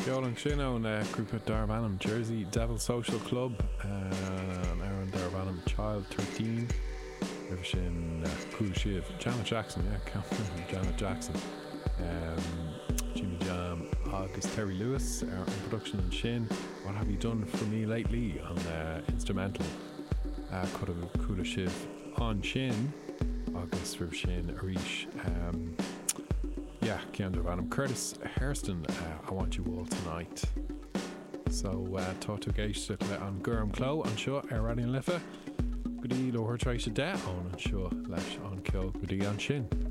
Geolan sin ón grúpa Darvanham Jersey Devil Social Club an Aaron Darvanham Child 13 rih sin cool siv Janet Jackson Janet Jackson Jimmy Jam agus Terry Lewis in production and sin What Have You Done For Me Lately on instrumental cool siv on sin agus rih sin Arish Cian Darvanham Curtis Hairston I Want You All Tonight so tá tú géiste an Gurm Clo an seo Radio Lifa Gudí lo her try to da on an seo leis an kyo gudí an sin